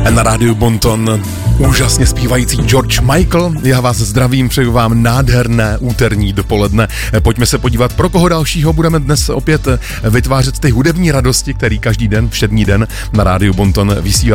Na rádiu Bonton úžasně zpívající George Michael. Já vás zdravím, přeju vám nádherné úterní dopoledne. Pojďme se podívat, pro koho dalšího budeme dnes opět vytvářet ty hudební radosti, který každý den, všední den na rádiu Bonton vysílá